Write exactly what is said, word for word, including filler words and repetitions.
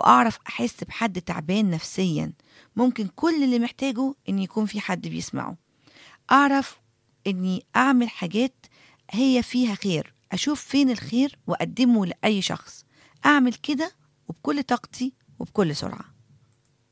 وأعرف أحس بحد تعبان نفسيا، ممكن كل اللي محتاجه إن يكون في حد بيسمعه. أعرف إني أعمل حاجات هي فيها خير، أشوف فين الخير وأقدمه لأي شخص. أعمل كده وبكل طاقتي وبكل سرعة.